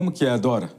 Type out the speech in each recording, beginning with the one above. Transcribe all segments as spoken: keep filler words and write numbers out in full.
Como que é, Dora?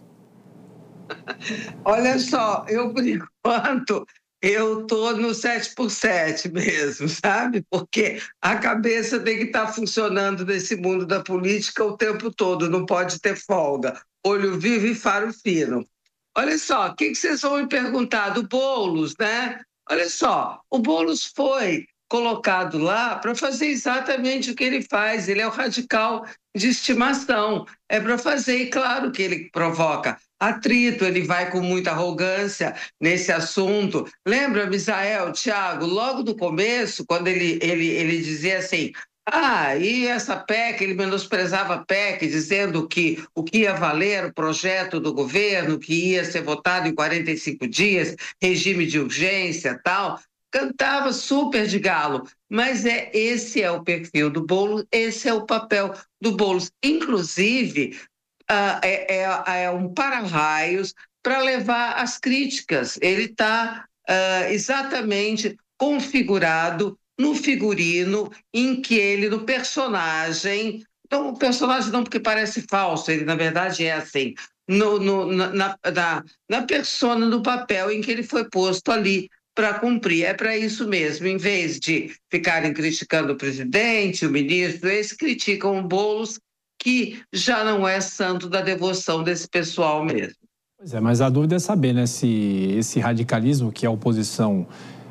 Olha só, eu, por enquanto, eu tô no sete por sete mesmo, sabe? Porque a cabeça tem que estar funcionando nesse mundo da política o tempo todo, não pode ter folga. Olho vivo e faro fino. Olha só, o que, que vocês vão me perguntar do Boulos, né? Olha só, o Boulos foi colocado lá para fazer exatamente o que ele faz. Ele é o radical de estimação. É para fazer, e claro que ele provoca atrito, ele vai com muita arrogância nesse assunto. Lembra, Misael, Tiago, logo no começo, quando ele, ele, ele dizia assim: ah, e essa P E C, ele menosprezava a P E C, dizendo que o que ia valer o projeto do governo, que ia ser votado em quarenta e cinco dias, regime de urgência, tal. Cantava super de galo, mas é esse é o perfil do Boulos, esse é o papel do Boulos. Inclusive, uh, é, é, é um para-raios para levar as críticas. Ele está uh, exatamente configurado no figurino em que ele, no personagem, então o personagem não porque parece falso, ele na verdade é assim, no, no, na, na, na persona, no papel em que ele foi posto ali para cumprir. É para isso mesmo, em vez de ficarem criticando o presidente, o ministro, eles criticam o Boulos, que já não é santo da devoção desse pessoal mesmo. Pois é, mas a dúvida é saber, né, se esse radicalismo que a oposição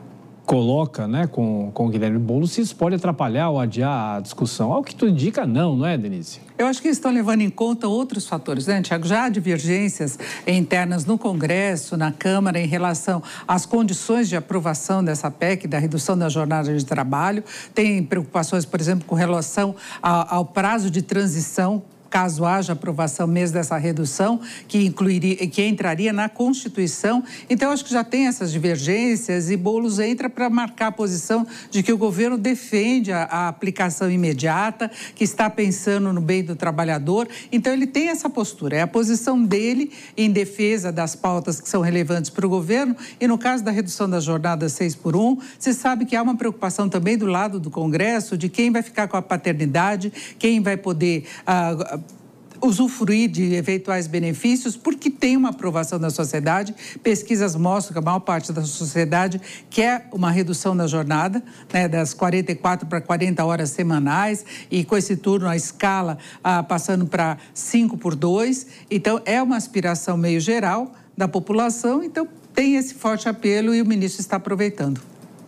coloca, né, com, com o Guilherme Boulos, se isso pode atrapalhar ou adiar a discussão. Ao que tudo indica, não, não é, Denise? Eu acho que eles estão levando em conta outros fatores, né, Tiago? Já há divergências internas no Congresso, na Câmara, em relação às condições de aprovação dessa P E C, da redução da jornada de trabalho. Tem preocupações, por exemplo, com relação ao, ao prazo de transição, caso haja aprovação mesmo dessa redução, que incluiria, que entraria na Constituição. Então, acho que já tem essas divergências e Boulos entra para marcar a posição de que o governo defende a, a aplicação imediata, que está pensando no bem do trabalhador. Então, ele tem essa postura, é a posição dele em defesa das pautas que são relevantes para o governo. E no caso da redução da jornada seis por um, você sabe que há uma preocupação também do lado do Congresso de quem vai ficar com a paternidade, quem vai poder Uh, usufruir de eventuais benefícios, porque tem uma aprovação da sociedade. Pesquisas mostram que a maior parte da sociedade quer uma redução da jornada, né, das quarenta e quatro para quarenta horas semanais, e com esse turno a escala ah, passando para cinco por dois. Então, é uma aspiração meio geral da população, então tem esse forte apelo e o ministro está aproveitando.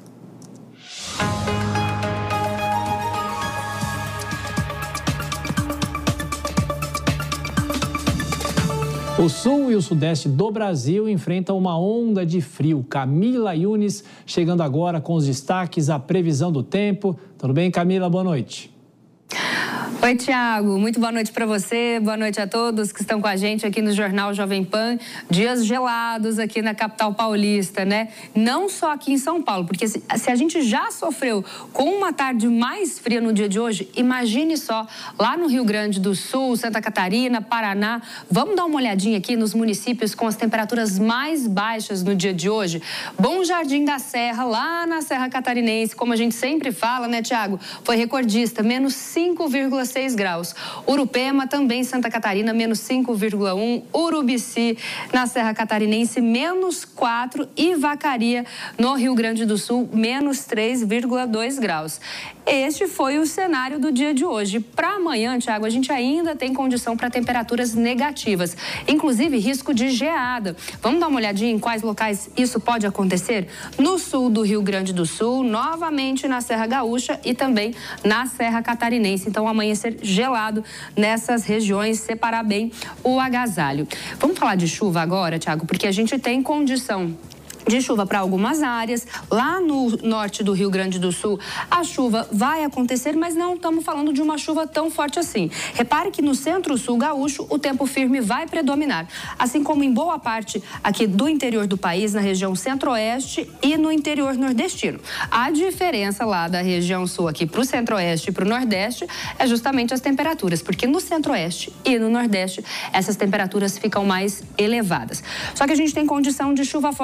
O sul e o sudeste do Brasil enfrentam uma onda de frio. Camila Yunes chegando agora com os destaques, a previsão do tempo. Tudo bem, Camila? Boa noite. Oi, Tiago. Muito boa noite para você. Boa noite a todos que estão com a gente aqui no Jornal Jovem Pan. Dias gelados aqui na capital paulista, né? Não só aqui em São Paulo, porque se, se a gente já sofreu com uma tarde mais fria no dia de hoje, imagine só lá no Rio Grande do Sul, Santa Catarina, Paraná. Vamos dar uma olhadinha aqui nos municípios com as temperaturas mais baixas no dia de hoje. Bom Jardim da Serra, lá na Serra Catarinense, como a gente sempre fala, né, Tiago? Foi recordista, menos cinco vírgula seis graus. Urupema, também Santa Catarina, menos cinco vírgula um. Urubici, na Serra Catarinense, menos quatro. E Vacaria, no Rio Grande do Sul, menos três vírgula dois graus. Este foi o cenário do dia de hoje. Para amanhã, Tiago, a gente ainda tem condição para temperaturas negativas, inclusive risco de geada. Vamos dar uma olhadinha em quais locais isso pode acontecer? No sul do Rio Grande do Sul, novamente na Serra Gaúcha e também na Serra Catarinense. Então, amanhecer gelado nessas regiões, separar bem o agasalho. Vamos falar de chuva agora, Tiago, porque a gente tem condição de chuva para algumas áreas. Lá no norte do Rio Grande do Sul, a chuva vai acontecer, mas não estamos falando de uma chuva tão forte assim. Repare que no centro-sul gaúcho, o tempo firme vai predominar, assim como em boa parte aqui do interior do país, na região centro-oeste e no interior nordestino. A diferença lá da região sul aqui para o centro-oeste e para o nordeste é justamente as temperaturas, porque no centro-oeste e no nordeste essas temperaturas ficam mais elevadas. Só que a gente tem condição de chuva forte em Caratá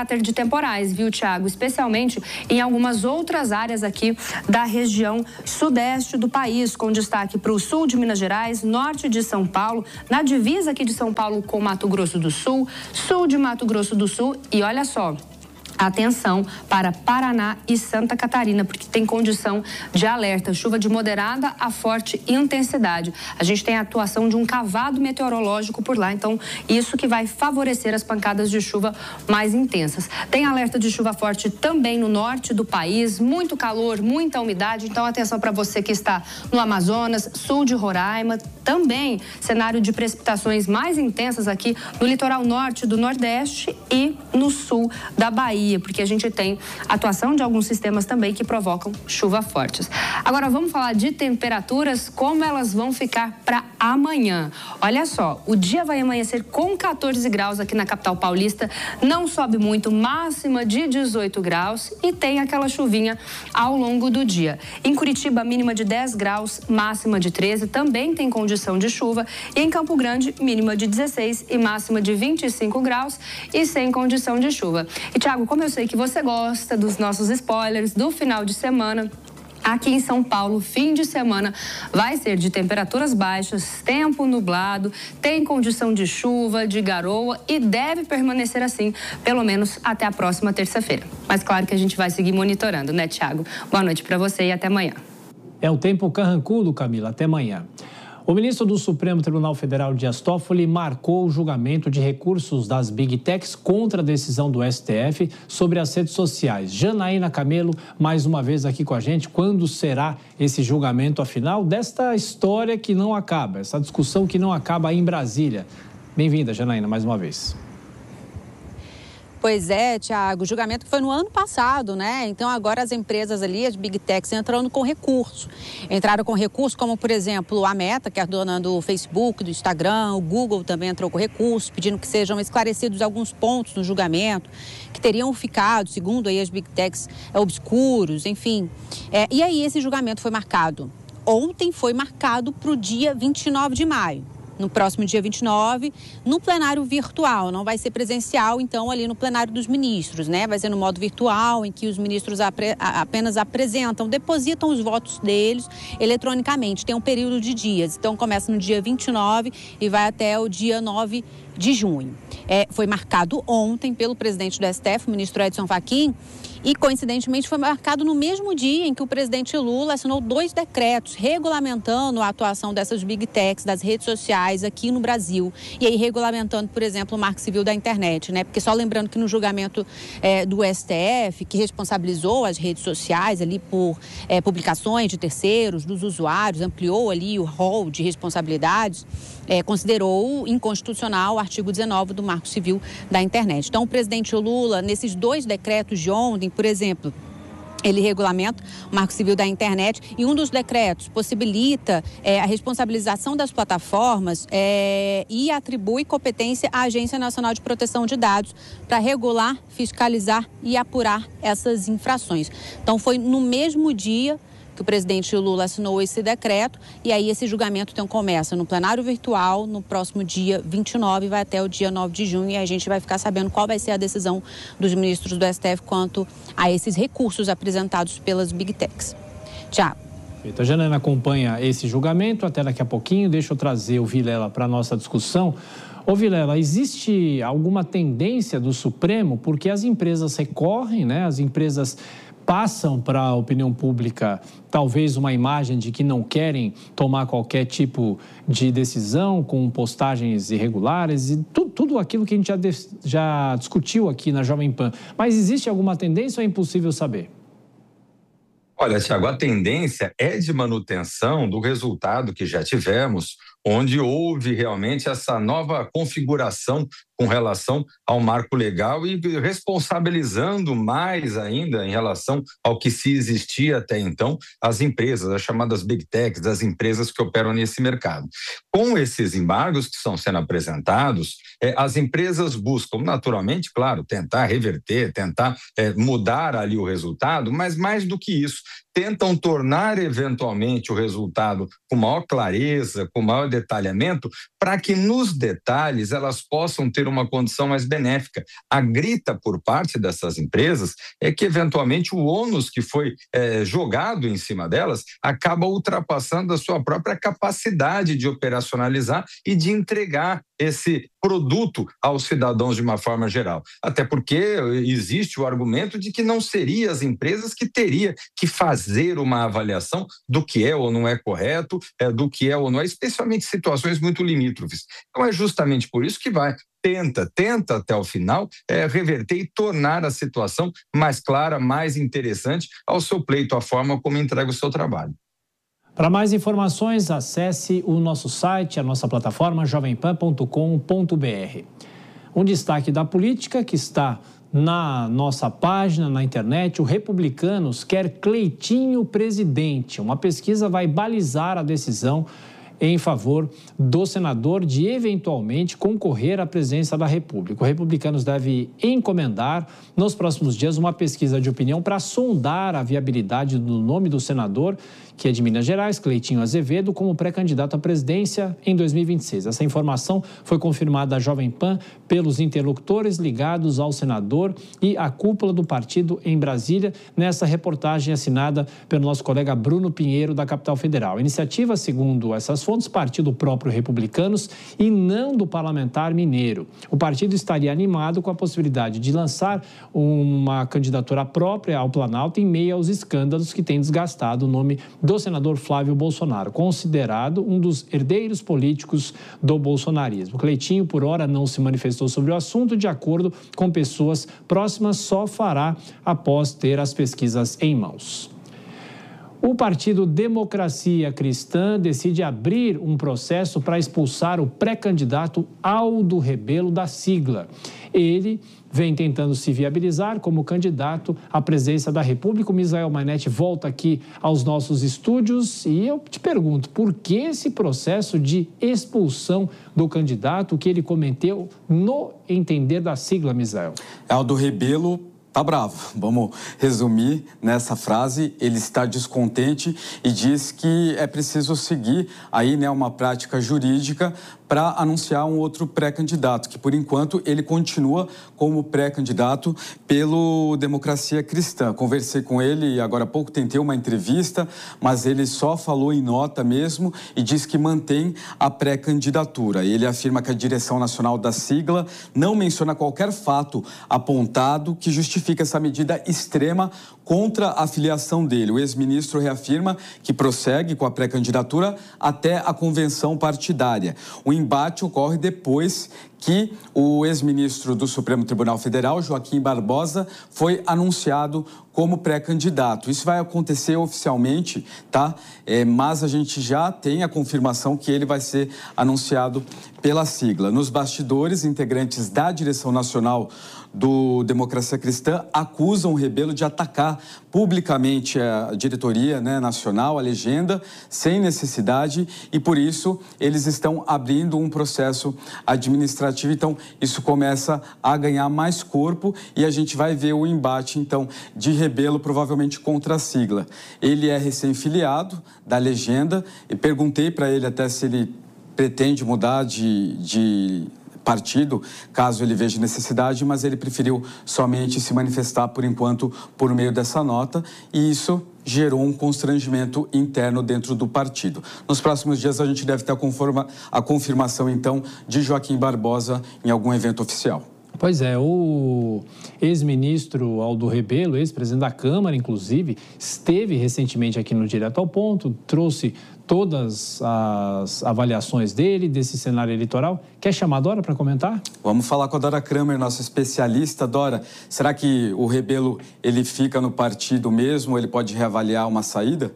caráter de temporais, viu, Tiago? Especialmente em algumas outras áreas aqui da região sudeste do país, com destaque para o sul de Minas Gerais, norte de São Paulo, na divisa aqui de São Paulo com Mato Grosso do Sul, sul de Mato Grosso do Sul e olha só, atenção para Paraná e Santa Catarina, porque tem condição de alerta, chuva de moderada a forte intensidade. A gente tem a atuação de um cavado meteorológico por lá, então isso que vai favorecer as pancadas de chuva mais intensas. Tem alerta de chuva forte também no norte do país, muito calor, muita umidade, então atenção para você que está no Amazonas, sul de Roraima, também cenário de precipitações mais intensas aqui no litoral norte do Nordeste e no sul da Bahia, porque a gente tem atuação de alguns sistemas também que provocam chuva fortes. Agora vamos falar de temperaturas, como elas vão ficar para amanhã. Olha só, o dia vai amanhecer com quatorze graus aqui na capital paulista, não sobe muito, máxima de dezoito graus e tem aquela chuvinha ao longo do dia. Em Curitiba, mínima de dez graus, máxima de treze, também tem condição de chuva, e em Campo Grande, mínima de dezesseis e máxima de vinte e cinco graus e sem condição de chuva. E Tiago, como eu sei que você gosta dos nossos spoilers do final de semana, aqui em São Paulo, fim de semana vai ser de temperaturas baixas, tempo nublado, tem condição de chuva, de garoa e deve permanecer assim, pelo menos até a próxima terça-feira. Mas claro que a gente vai seguir monitorando, né, Tiago? Boa noite para você e até amanhã. É o tempo carrancudo, Camila. Até amanhã. O ministro do Supremo Tribunal Federal, Dias Toffoli, marcou o julgamento de recursos das Big Techs contra a decisão do S T F sobre as redes sociais. Janaína Camelo, mais uma vez aqui com a gente. Quando será esse julgamento, afinal, desta história que não acaba, essa discussão que não acaba aí em Brasília? Bem-vinda, Janaína, mais uma vez. Pois é, Tiago, o julgamento foi no ano passado, né? Então agora as empresas ali, as Big Techs, entrando com recurso. Entraram com recurso como, por exemplo, a Meta, que é dona do Facebook, do Instagram, o Google também entrou com recurso, pedindo que sejam esclarecidos alguns pontos no julgamento, que teriam ficado, segundo aí as Big Techs, obscuros, enfim. É, e aí esse julgamento foi marcado. Ontem foi marcado para o dia vinte e nove de maio. No próximo dia vinte e nove, no plenário virtual, não vai ser presencial, então, ali no plenário dos ministros, né? Vai ser no modo virtual, em que os ministros apre- apenas apresentam, depositam os votos deles eletronicamente. Tem um período de dias, então começa no dia vinte e nove e vai até o dia nove de junho. É, foi marcado ontem pelo presidente do S T F, o ministro Edson Fachin, e, coincidentemente, foi marcado no mesmo dia em que o presidente Lula assinou dois decretos regulamentando a atuação dessas Big Techs, das redes sociais aqui no Brasil. E aí regulamentando, por exemplo, o Marco Civil da internet, né? Porque só lembrando que no julgamento é, do S T F, que responsabilizou as redes sociais ali por é, publicações de terceiros, dos usuários, ampliou ali o rol de responsabilidades, é, considerou inconstitucional o artigo dezenove do Marco Civil da internet. Então, o presidente Lula, nesses dois decretos de ontem, por exemplo, ele regulamenta o Marco Civil da internet e um dos decretos possibilita é, a responsabilização das plataformas é, e atribui competência à Agência Nacional de Proteção de Dados para regular, fiscalizar e apurar essas infrações. Então, foi no mesmo dia que o presidente Lula assinou esse decreto e aí esse julgamento então começa no plenário virtual no próximo dia vinte e nove e vai até o dia nove de junho e a gente vai ficar sabendo qual vai ser a decisão dos ministros do S T F quanto a esses recursos apresentados pelas Big Techs. Tiago. A Janaína acompanha esse julgamento, até daqui a pouquinho. Deixa eu trazer o Vilela para a nossa discussão. Ô Vilela, existe alguma tendência do Supremo, porque as empresas recorrem, né? As empresas passam para a opinião pública talvez uma imagem de que não querem tomar qualquer tipo de decisão com postagens irregulares e tudo, tudo aquilo que a gente já, de, já discutiu aqui na Jovem Pan. Mas existe alguma tendência ou é impossível saber? Olha, Tiago, a tendência é de manutenção do resultado que já tivemos, onde houve realmente essa nova configuração com relação ao marco legal e responsabilizando mais ainda em relação ao que se existia até então, as empresas, as chamadas Big Techs, as empresas que operam nesse mercado. Com esses embargos que estão sendo apresentados, eh, as empresas buscam, naturalmente, claro, tentar reverter, tentar eh, mudar ali o resultado, mas mais do que isso, tentam tornar eventualmente o resultado com maior clareza, com maior detalhamento, para que nos detalhes elas possam ter uma condição mais benéfica. A grita por parte dessas empresas é que eventualmente o ônus que foi é, jogado em cima delas acaba ultrapassando a sua própria capacidade de operacionalizar e de entregar esse produto aos cidadãos de uma forma geral. Até porque existe o argumento de que não seriam as empresas que teria que fazer uma avaliação do que é ou não é correto, é, do que é ou não é, especialmente em situações muito limítrofes. Então é justamente por isso que vai, tenta, tenta até o final é, reverter e tornar a situação mais clara, mais interessante ao seu pleito, a forma como entrega o seu trabalho. Para mais informações, acesse o nosso site, a nossa plataforma jovem pan ponto com ponto b r. Um destaque da política que está na nossa página, na internet: o Republicanos quer Cleitinho presidente. Uma pesquisa vai balizar a decisão em favor do senador de eventualmente concorrer à presidência da República. O Republicanos deve encomendar nos próximos dias uma pesquisa de opinião para sondar a viabilidade do nome do senador, que é de Minas Gerais, Cleitinho Azevedo, como pré-candidato à presidência em dois mil e vinte e seis. Essa informação foi confirmada à Jovem Pan pelos interlocutores ligados ao senador e à cúpula do partido em Brasília, nessa reportagem assinada pelo nosso colega Bruno Pinheiro, da Capital Federal. A iniciativa, segundo essas fontes, partiu do próprio Republicanos e não do parlamentar mineiro. O partido estaria animado com a possibilidade de lançar uma candidatura própria ao Planalto em meio aos escândalos que têm desgastado o nome do senador Flávio Bolsonaro, considerado um dos herdeiros políticos do bolsonarismo. Cleitinho, por hora, não se manifestou sobre o assunto. De acordo com pessoas próximas, só fará após ter as pesquisas em mãos. O Partido Democracia Cristã decide abrir um processo para expulsar o pré-candidato Aldo Rebelo da sigla. Ele vem tentando se viabilizar como candidato à presidência da República. O Misael Mainetti volta aqui aos nossos estúdios e eu te pergunto, por que esse processo de expulsão do candidato que ele cometeu no entender da sigla, Misael? Aldo Rebelo tá bravo. Vamos resumir nessa frase. Ele está descontente e diz que é preciso seguir aí, né, uma prática jurídica para anunciar um outro pré-candidato, que por enquanto ele continua como pré-candidato pelo Democracia Cristã. Conversei com ele agora há pouco, tentei uma entrevista, mas ele só falou em nota mesmo e diz que mantém a pré-candidatura. Ele afirma que a direção nacional da sigla não menciona qualquer fato apontado que justifique essa medida extrema contra a filiação dele. O ex-ministro reafirma que prossegue com a pré-candidatura até a convenção partidária. O embate ocorre depois que o ex-ministro do Supremo Tribunal Federal, Joaquim Barbosa, foi anunciado como pré-candidato. Isso vai acontecer oficialmente, tá? É, mas a gente já tem a confirmação que ele vai ser anunciado pela sigla. Nos bastidores, integrantes da direção nacional do Democracia Cristã acusam o Rebelo de atacar publicamente a diretoria, né, nacional, a legenda, sem necessidade, e por isso eles estão abrindo um processo administrativo. Então, isso começa a ganhar mais corpo e a gente vai ver o embate, então, de Rebelo provavelmente contra a sigla. Ele é recém-filiado da legenda e perguntei para ele até se ele pretende mudar de... de partido, caso ele veja necessidade, mas ele preferiu somente se manifestar, por enquanto, por meio dessa nota, e isso gerou um constrangimento interno dentro do partido. Nos próximos dias, a gente deve ter a, conforma, a confirmação, então, de Joaquim Barbosa em algum evento oficial. Pois é, o ex-ministro Aldo Rebelo, ex-presidente da Câmara, inclusive, esteve recentemente aqui no Direto ao Ponto, trouxe todas as avaliações dele, desse cenário eleitoral. Quer chamar a Dora para comentar? Vamos falar com a Dora Kramer, nossa especialista. Dora, será que o Rebelo ele fica no partido mesmo? Ele pode reavaliar uma saída?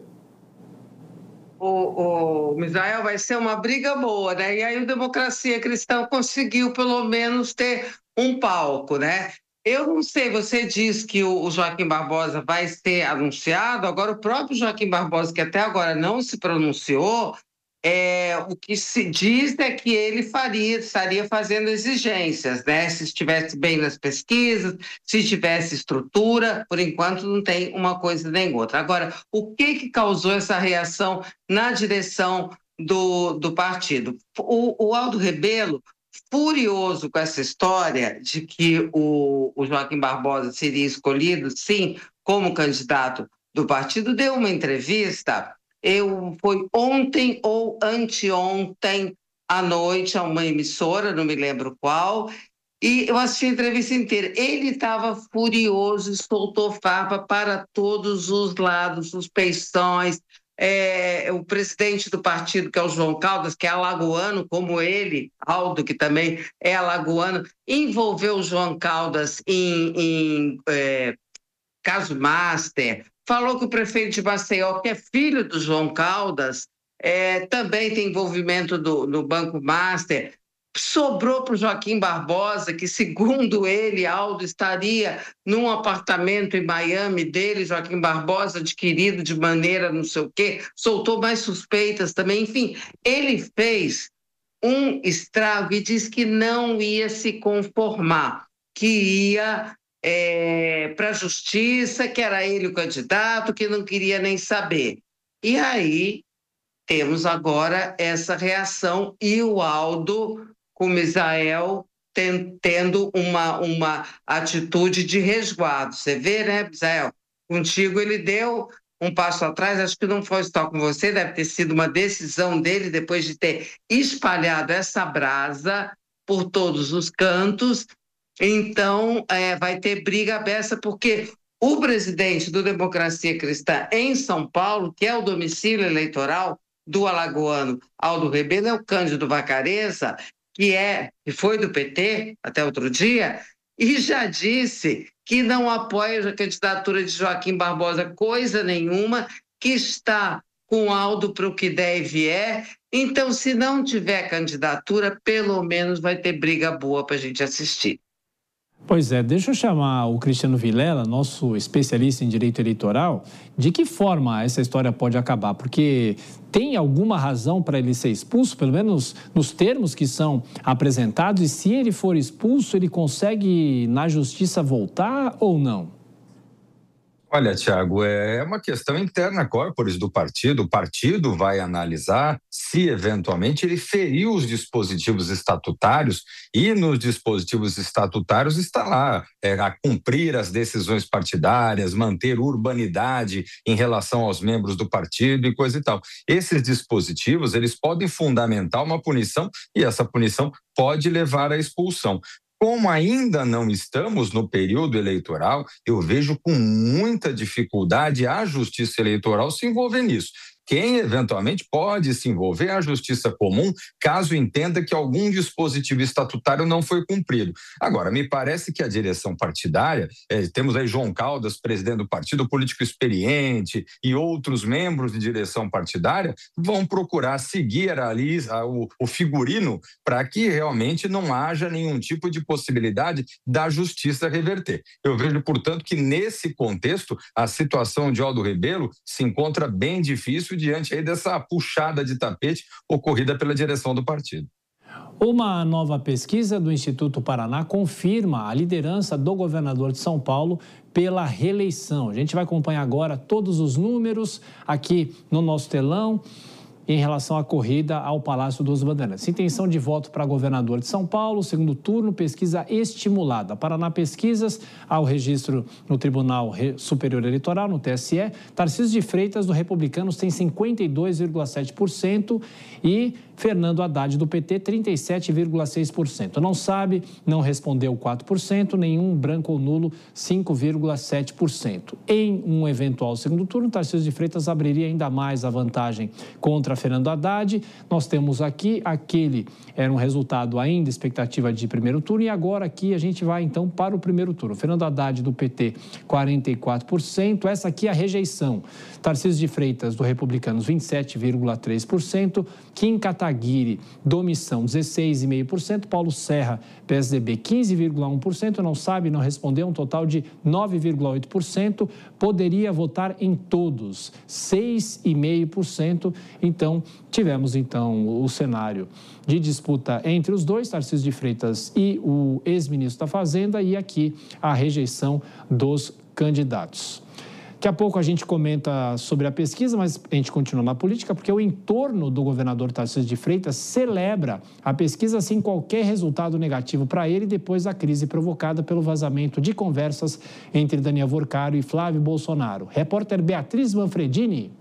O, o Misael, vai ser uma briga boa, né? E aí o Democracia Cristã conseguiu pelo menos ter um palco, né? Eu não sei, você diz que o Joaquim Barbosa vai ser anunciado, agora o próprio Joaquim Barbosa, que até agora não se pronunciou, É, o que se diz é que ele faria, estaria fazendo exigências, né? Se estivesse bem nas pesquisas, se tivesse estrutura, por enquanto não tem uma coisa nem outra. Agora, o que, que causou essa reação na direção do, do partido? O, o Aldo Rebelo, furioso com essa história de que o, o Joaquim Barbosa seria escolhido, sim, como candidato do partido, deu uma entrevista. Eu foi ontem ou anteontem à noite a uma emissora, não me lembro qual, e eu assisti a entrevista inteira. Ele estava furioso, soltou farpa para todos os lados, suspeições. É, o presidente do partido, que é o João Caldas, que é alagoano, como ele, Aldo, que também é alagoano, envolveu o João Caldas em, em é, caso Master. Falou que o prefeito de Maceió, que é filho do João Caldas, é, também tem envolvimento do, no Banco Master. Sobrou para o Joaquim Barbosa, que, segundo ele, Aldo, estaria num apartamento em Miami dele, Joaquim Barbosa, adquirido de maneira não sei o quê, soltou mais suspeitas também. Enfim, ele fez um estrago e disse que não ia se conformar, que ia... É, para a justiça, que era ele o candidato, que não queria nem saber. E aí temos agora essa reação e o Aldo com o Misael ten, tendo uma, uma atitude de resguardo. Você vê, né, Misael? Contigo ele deu um passo atrás, acho que não foi só com você, deve ter sido uma decisão dele depois de ter espalhado essa brasa por todos os cantos. Então, é, vai ter briga aberta, porque o presidente do Democracia Cristã em São Paulo, que é o domicílio eleitoral do alagoano Aldo Rebelo, é o Cândido Vacarezza, que, é, que foi do P T até outro dia, e já disse que não apoia a candidatura de Joaquim Barbosa coisa nenhuma, que está com Aldo para o que der e vier. Então, se não tiver candidatura, pelo menos vai ter briga boa para a gente assistir. Pois é, deixa eu chamar o Cristiano Vilela, nosso especialista em direito eleitoral, de que forma essa história pode acabar, porque tem alguma razão para ele ser expulso, pelo menos nos termos que são apresentados, e se ele for expulso, ele consegue na justiça voltar ou não? Olha, Tiago, é uma questão interna corporis do partido. O partido vai analisar se, eventualmente, ele feriu os dispositivos estatutários e nos dispositivos estatutários está lá é, a cumprir as decisões partidárias, manter urbanidade em relação aos membros do partido e coisa e tal. Esses dispositivos, eles podem fundamentar uma punição e essa punição pode levar à expulsão. Como ainda não estamos no período eleitoral, eu vejo com muita dificuldade a Justiça Eleitoral se envolver nisso. Quem eventualmente pode se envolver é a Justiça Comum, caso entenda que algum dispositivo estatutário não foi cumprido. Agora, me parece que a direção partidária, é, temos aí João Caldas, presidente do partido, político experiente, e outros membros de direção partidária, vão procurar seguir ali a, o, o figurino para que realmente não haja nenhum tipo de possibilidade da justiça reverter. Eu vejo, portanto, que nesse contexto, a situação de Aldo Rebelo se encontra bem difícil diante aí dessa puxada de tapete ocorrida pela direção do partido. Uma nova pesquisa do Instituto Paraná confirma a liderança do governador de São Paulo pela reeleição. A gente vai acompanhar agora todos os números aqui no nosso telão em relação à corrida ao Palácio dos Bandeirantes. Intenção de voto para governador de São Paulo, segundo turno, pesquisa estimulada. Paraná Pesquisas, ao registro no Tribunal Superior Eleitoral, no T S E, Tarcísio de Freitas, do Republicanos, tem cinquenta e dois vírgula sete por cento e Fernando Haddad, do P T, trinta e sete vírgula seis por cento. Não sabe, não respondeu quatro por cento, nenhum branco ou nulo, cinco vírgula sete por cento. Em um eventual segundo turno, Tarcísio de Freitas abriria ainda mais a vantagem contra Fernando Haddad. Nós temos aqui, aquele era um resultado ainda, expectativa de primeiro turno, e agora aqui a gente vai então para o primeiro turno. Fernando Haddad, do P T, quarenta e quatro por cento. Essa aqui é a rejeição. Tarcísio de Freitas, do Republicanos, vinte e sete vírgula três por cento. Kim Kataguiri, Kataguiri do Missão, dezesseis vírgula cinco por cento. Paulo Serra, P S D B, quinze vírgula um por cento. Não sabe, não respondeu, um total de nove vírgula oito por cento. Poderia votar em todos, seis vírgula cinco por cento. Então, tivemos então o cenário de disputa entre os dois, Tarcísio de Freitas e o ex-ministro da Fazenda, e aqui a rejeição dos candidatos. Daqui a pouco a gente comenta sobre a pesquisa, mas a gente continua na política, porque o entorno do governador Tarcísio de Freitas celebra a pesquisa sem qualquer resultado negativo para ele, depois da crise provocada pelo vazamento de conversas entre Daniel Vorcaro e Flávio Bolsonaro. Repórter Beatriz Manfredini.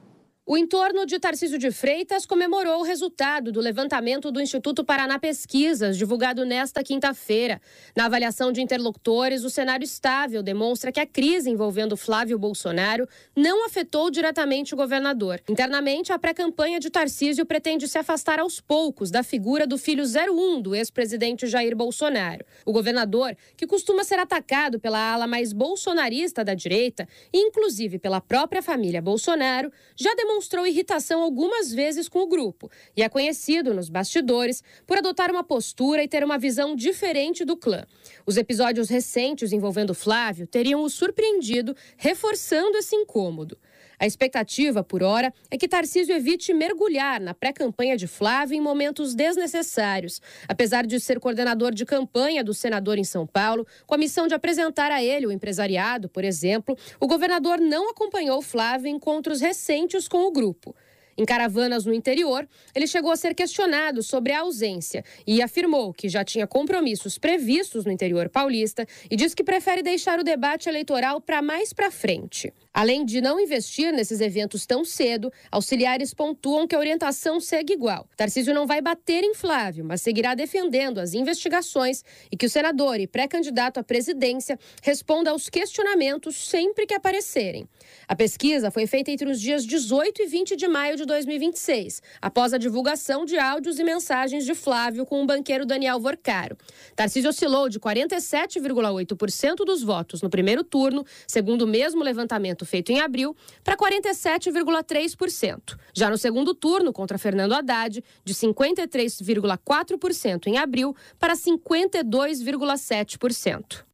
O entorno de Tarcísio de Freitas comemorou o resultado do levantamento do Instituto Paraná Pesquisas, divulgado nesta quinta-feira. Na avaliação de interlocutores, o cenário estável demonstra que a crise envolvendo Flávio Bolsonaro não afetou diretamente o governador. Internamente, a pré-campanha de Tarcísio pretende se afastar aos poucos da figura do filho zero um do ex-presidente Jair Bolsonaro. O governador, que costuma ser atacado pela ala mais bolsonarista da direita, e inclusive pela própria família Bolsonaro, já demonstrou demonstrou irritação algumas vezes com o grupo e é conhecido nos bastidores por adotar uma postura e ter uma visão diferente do clã. Os episódios recentes envolvendo Flávio teriam o surpreendido, reforçando esse incômodo. A expectativa, por hora, é que Tarcísio evite mergulhar na pré-campanha de Flávio em momentos desnecessários. Apesar de ser coordenador de campanha do senador em São Paulo, com a missão de apresentar a ele o empresariado, por exemplo, o governador não acompanhou Flávio em encontros recentes com o grupo. Em caravanas no interior, ele chegou a ser questionado sobre a ausência e afirmou que já tinha compromissos previstos no interior paulista e diz que prefere deixar o debate eleitoral para mais para frente. Além de não investir nesses eventos tão cedo, auxiliares pontuam que a orientação segue igual. Tarcísio não vai bater em Flávio, mas seguirá defendendo as investigações e que o senador e pré-candidato à presidência responda aos questionamentos sempre que aparecerem. A pesquisa foi feita entre os dias dezoito e vinte de maio de dois mil e vinte e seis, após a divulgação de áudios e mensagens de Flávio com o banqueiro Daniel Vorcaro. Tarcísio oscilou de quarenta e sete vírgula oito por cento dos votos no primeiro turno, segundo o mesmo levantamento feito em abril, para quarenta e sete vírgula três por cento. Já no segundo turno, contra Fernando Haddad, de cinquenta e três vírgula quatro por cento em abril para cinquenta e dois vírgula sete por cento.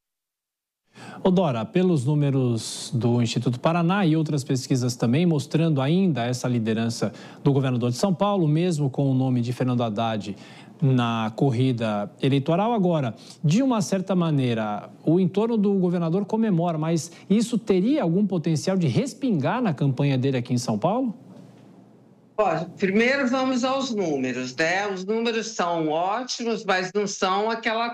Ô Dora, pelos números do Instituto Paraná e outras pesquisas também, mostrando ainda essa liderança do governador de São Paulo, mesmo com o nome de Fernando Haddad na corrida eleitoral. Agora, de uma certa maneira, o entorno do governador comemora, mas isso teria algum potencial de respingar na campanha dele aqui em São Paulo? Ó, primeiro vamos aos números, né? Os números são ótimos, mas não são aquela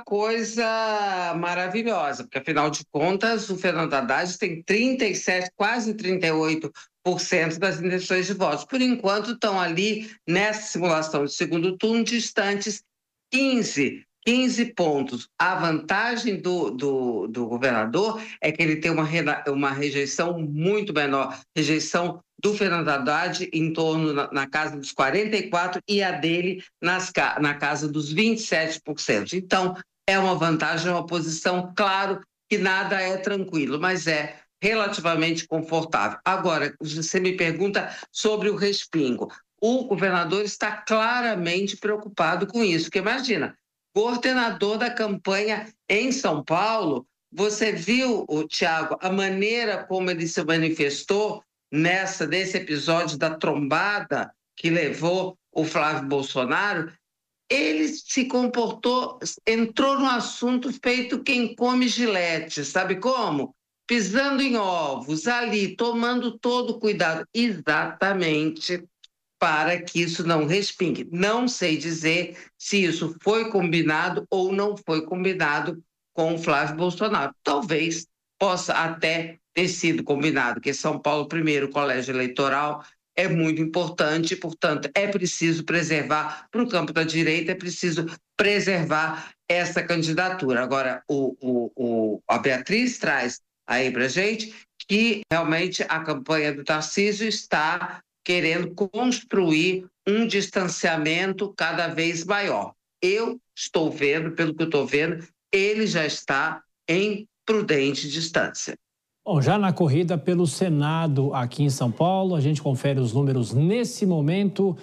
coisa maravilhosa, porque afinal de contas o Fernando Haddad tem trinta e sete, quase trinta e oito por cento das intenções de votos. Por enquanto estão ali nessa simulação de segundo turno distantes quinze, quinze pontos. A vantagem do, do, do governador é que ele tem uma, uma rejeição muito menor, rejeição do Fernando Haddad em torno na, na casa dos quarenta e quatro por cento e a dele nas, na casa dos vinte e sete por cento. Então, é uma vantagem, é uma posição, claro que nada é tranquilo, mas é relativamente confortável. Agora, você me pergunta sobre o respingo. O governador está claramente preocupado com isso, porque imagina, coordenador da campanha em São Paulo, você viu, Tiago, a maneira como ele se manifestou nessa, nesse episódio da trombada que levou o Flávio Bolsonaro? Ele se comportou, entrou no assunto feito quem come gilete, sabe como? Pisando em ovos, ali, tomando todo o cuidado, exatamente para que isso não respingue. Não sei dizer se isso foi combinado ou não foi combinado com o Flávio Bolsonaro. Talvez possa até ter sido combinado, porque São Paulo, primeiro, colégio eleitoral, é muito importante, portanto, é preciso preservar, para o campo da direita, é preciso preservar essa candidatura. Agora, o, o, o, a Beatriz traz aí para a gente que realmente a campanha do Tarcísio está querendo construir um distanciamento cada vez maior. Eu estou vendo, pelo que eu estou vendo, ele já está em prudente distância. Bom, já na corrida pelo Senado aqui em São Paulo, a gente confere os números nesse momento.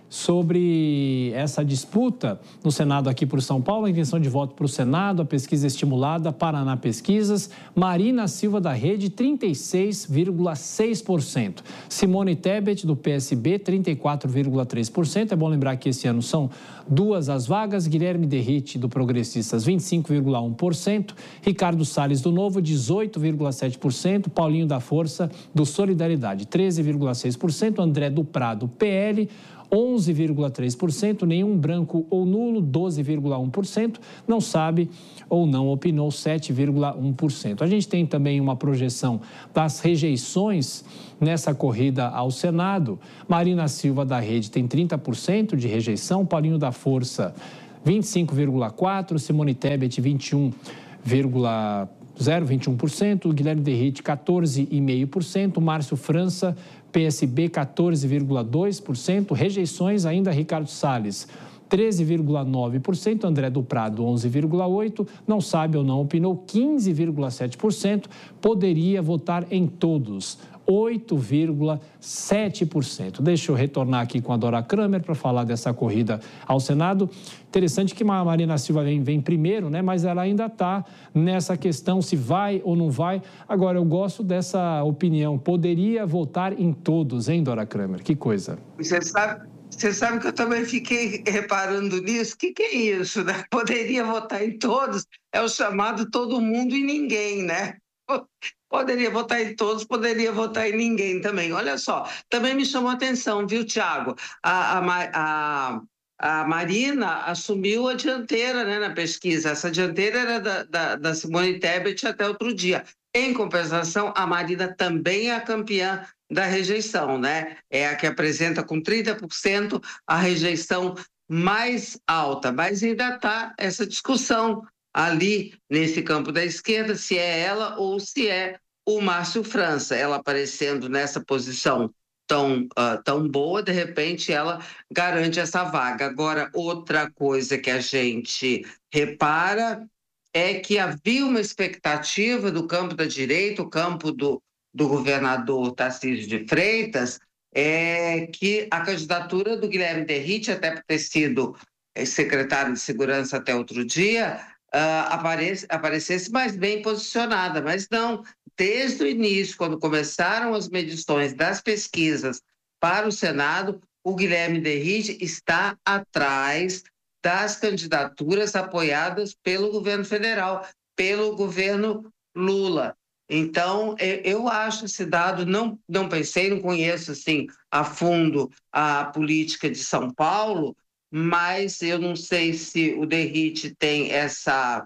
sobre essa disputa no Senado aqui por São Paulo, a intenção de voto para o Senado, a pesquisa estimulada, Paraná Pesquisas, Marina Silva da Rede, trinta e seis vírgula seis por cento. Simone Tebet, do P S B, trinta e quatro vírgula três por cento. É bom lembrar que esse ano são duas as vagas. Guilherme Derrite, do Progressistas, vinte e cinco vírgula um por cento. Ricardo Salles, do Novo, dezoito vírgula sete por cento. Paulinho da Força, do Solidariedade, treze vírgula seis por cento. André do Prado, P L, onze vírgula três por cento, nenhum branco ou nulo, doze vírgula um por cento, não sabe ou não opinou, sete vírgula um por cento. A gente tem também uma projeção das rejeições nessa corrida ao Senado. Marina Silva da Rede tem trinta por cento de rejeição, Paulinho da Força, vinte e cinco vírgula quatro por cento, Simone Tebet, vinte e um vírgula zero vinte e um por cento, Guilherme Derrite, quatorze vírgula cinco por cento, Márcio França, P S B, quatorze vírgula dois por cento, rejeições ainda Ricardo Salles, treze vírgula nove por cento, André do Prado, onze vírgula oito por cento, não sabe ou não opinou, quinze vírgula sete por cento, poderia votar em todos, oito vírgula sete por cento. Deixa eu retornar aqui com a Dora Kramer para falar dessa corrida ao Senado. Interessante que a Marina Silva vem, vem primeiro, né? Mas ela ainda está nessa questão se vai ou não vai. Agora, eu gosto dessa opinião. Poderia votar em todos, hein, Dora Kramer? Que coisa. Você sabe, você sabe que eu também fiquei reparando nisso. O que, que é isso, né? Poderia votar em todos. É o chamado todo mundo e ninguém, né? Poderia votar em todos, poderia votar em ninguém também. Olha só, também me chamou a atenção, viu, Tiago? A, a, a, a Marina assumiu a dianteira, né, na pesquisa. Essa dianteira era da, da, da Simone Tebet até outro dia. Em compensação, a Marina também é a campeã da rejeição, né? É a que apresenta com trinta por cento a rejeição mais alta. Mas ainda está essa discussão ali nesse campo da esquerda, se é ela ou se é o Márcio França. Ela aparecendo nessa posição tão, uh, tão boa, de repente ela garante essa vaga. Agora, outra coisa que a gente repara é que havia uma expectativa do campo da direita, o campo do, do governador Tarcísio de Freitas, é que a candidatura do Guilherme Derrite, até por ter sido secretário de Segurança até outro dia, Uh, aparece, aparecesse mais bem posicionada, mas não, desde o início, quando começaram as medições das pesquisas para o Senado, o Guilherme Derrite está atrás das candidaturas apoiadas pelo governo federal, pelo governo Lula. Então, eu acho esse dado, não, não pensei, não conheço assim a fundo a política de São Paulo, mas eu não sei se o Derrite tem essa,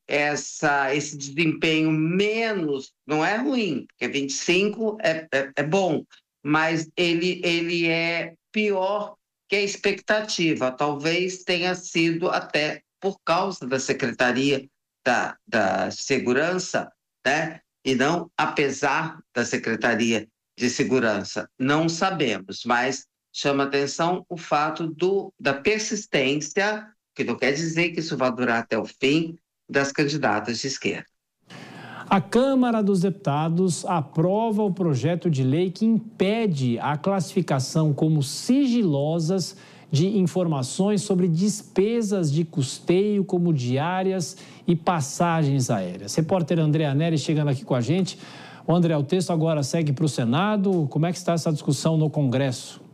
essa, esse desempenho menos, não é ruim, porque vinte e cinco é, é, é bom, mas ele, ele é pior que a expectativa. Talvez tenha sido até por causa da Secretaria da, da Segurança, né? E não apesar da Secretaria de Segurança. Não sabemos, mas chama atenção o fato do, da persistência, que não quer dizer que isso vai durar até o fim, das candidatas de esquerda. A Câmara dos Deputados aprova o projeto de lei que impede a classificação como sigilosas de informações sobre despesas de custeio, como diárias e passagens aéreas. Repórter André Neri chegando aqui com a gente. O André, o texto agora segue para o Senado. Como é que está essa discussão no Congresso?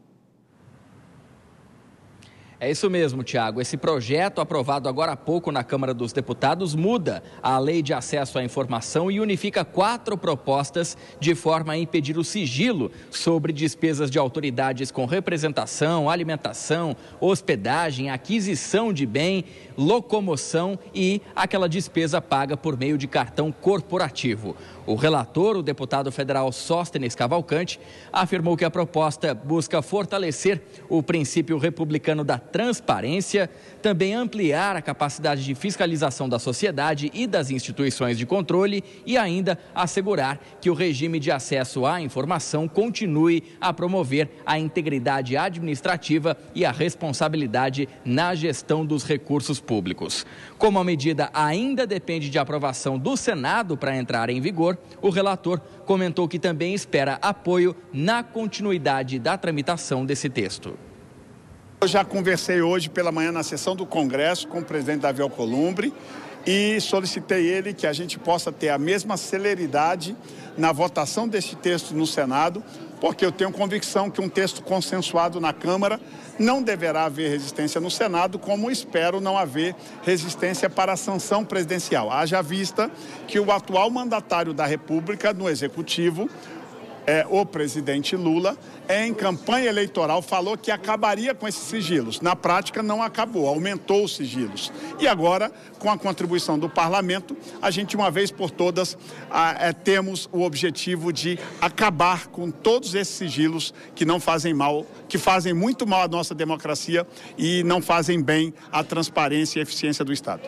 É isso mesmo, Tiago. Esse projeto, aprovado agora há pouco na Câmara dos Deputados, muda a Lei de Acesso à Informação e unifica quatro propostas de forma a impedir o sigilo sobre despesas de autoridades com representação, alimentação, hospedagem, aquisição de bem, locomoção e aquela despesa paga por meio de cartão corporativo. O relator, o deputado federal Sóstenes Cavalcante, afirmou que a proposta busca fortalecer o princípio republicano da transparência, também ampliar a capacidade de fiscalização da sociedade e das instituições de controle e ainda assegurar que o regime de acesso à informação continue a promover a integridade administrativa e a responsabilidade na gestão dos recursos públicos. Como a medida ainda depende de aprovação do Senado para entrar em vigor, o relator comentou que também espera apoio na continuidade da tramitação desse texto. Eu já conversei hoje pela manhã na sessão do Congresso com o presidente Davi Alcolumbre e solicitei ele que a gente possa ter a mesma celeridade na votação deste texto no Senado, porque eu tenho convicção que um texto consensuado na Câmara não deverá haver resistência no Senado, como espero não haver resistência para a sanção presidencial. Haja vista que o atual mandatário da República no Executivo, É, o presidente Lula, em campanha eleitoral, falou que acabaria com esses sigilos. Na prática, não acabou, aumentou os sigilos. E agora, com a contribuição do parlamento, a gente, uma vez por todas, a, é, temos o objetivo de acabar com todos esses sigilos que não fazem mal, que fazem muito mal à nossa democracia e não fazem bem à transparência e eficiência do Estado.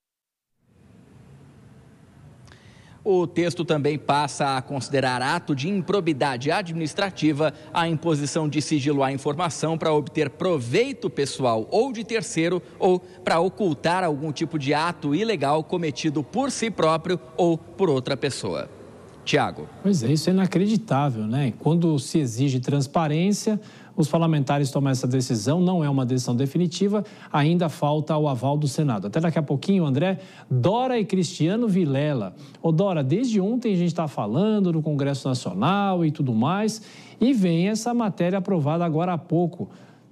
O texto também passa a considerar ato de improbidade administrativa a imposição de sigilo à informação para obter proveito pessoal ou de terceiro ou para ocultar algum tipo de ato ilegal cometido por si próprio ou por outra pessoa. Tiago. Pois é, isso é inacreditável, né? Quando se exige transparência, os parlamentares tomam essa decisão, não é uma decisão definitiva, ainda falta o aval do Senado. Até daqui a pouquinho, André, Dora e Cristiano Vilela. Ô Dora, desde ontem a gente está falando no Congresso Nacional e tudo mais, e vem essa matéria aprovada agora há pouco.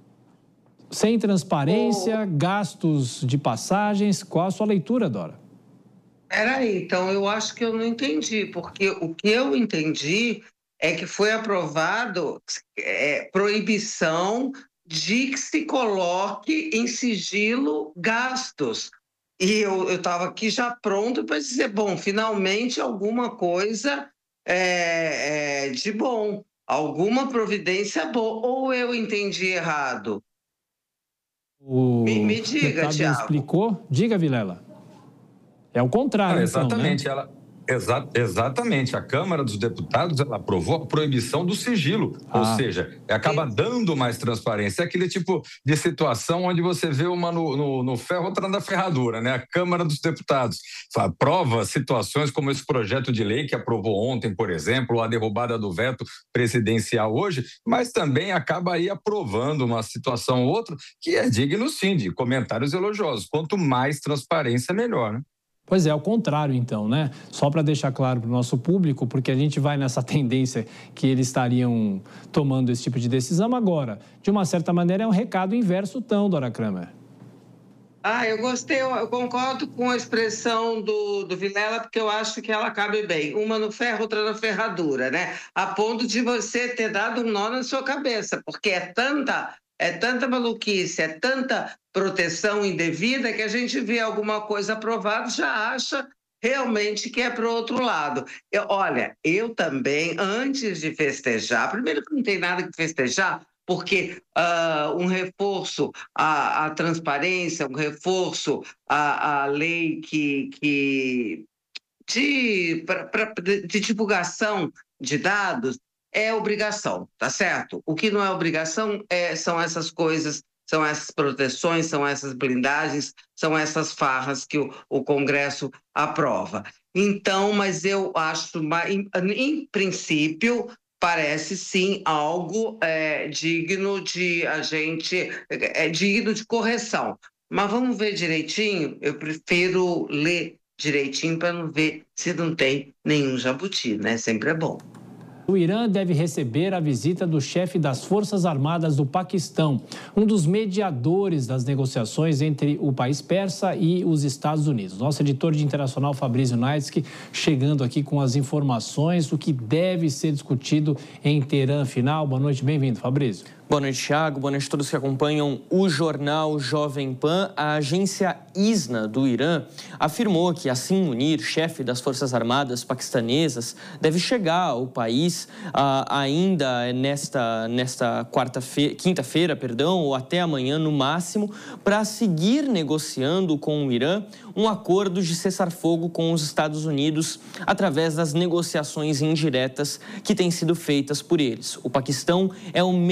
Sem transparência, oh. gastos de passagens, qual a sua leitura, Dora? Peraí, então eu acho que eu não entendi, porque o que eu entendi é que foi aprovado é, proibição de que se coloque em sigilo gastos. E eu estava aqui já pronto para dizer, bom, finalmente alguma coisa é, é, de bom, alguma providência boa, ou eu entendi errado? O me, me diga, Tiago. Explicou? Diga, Vilela. É o contrário, ah, exatamente, então, né? ela... Exa exatamente, a Câmara dos Deputados ela aprovou a proibição do sigilo, ah. ou seja, acaba dando mais transparência. É aquele tipo de situação onde você vê uma no, no, no ferro, outra na ferradura, né? A Câmara dos Deputados aprova situações como esse projeto de lei que aprovou ontem, por exemplo, a derrubada do veto presidencial hoje, mas também acaba aí aprovando uma situação ou outra que é digno, sim, de comentários elogiosos. Quanto mais transparência, melhor, né? Pois é, ao contrário então, né? Só para deixar claro para o nosso público, porque a gente vai nessa tendência que eles estariam tomando esse tipo de decisão agora. De uma certa maneira é um recado inverso então, Dora Kramer. Ah, eu gostei, eu concordo com a expressão do, do Vilela, porque eu acho que ela cabe bem. Uma no ferro, outra na ferradura, né? A ponto de você ter dado um nó na sua cabeça, porque é tanta... É tanta maluquice, é tanta proteção indevida que a gente vê alguma coisa aprovada e já acha realmente que é para o outro lado. Eu, olha, eu também, antes de festejar, primeiro que não tem nada que festejar, porque uh, um reforço à, à transparência, um reforço à, à lei que, que de, pra, pra, de divulgação de dados, é obrigação, tá certo? O que não é obrigação é, são essas coisas, são essas proteções, são essas blindagens, são essas farras que o, o Congresso aprova. Então, mas eu acho, em, em princípio, parece sim algo é, digno de a gente, é, digno de correção. Mas vamos ver direitinho, eu prefiro ler direitinho para não ver se não tem nenhum jabuti, né? Sempre é bom. O Irã deve receber a visita do chefe das Forças Armadas do Paquistão, um dos mediadores das negociações entre o país persa e os Estados Unidos. Nosso editor de internacional, Fabrício Naitsky, chegando aqui com as informações, o que deve ser discutido em Teherã. Final. Boa noite, bem-vindo, Fabrício. Boa noite, Thiago. Boa noite a todos que acompanham o jornal Jovem Pan. A agência ISNA do Irã afirmou que Hassan Munir, chefe das Forças Armadas paquistanesas, deve chegar ao país uh, ainda nesta, nesta quarta-feira, quinta-feira, perdão, ou até amanhã no máximo, para seguir negociando com o Irã um acordo de cessar-fogo com os Estados Unidos através das negociações indiretas que têm sido feitas por eles. O Paquistão é o meio do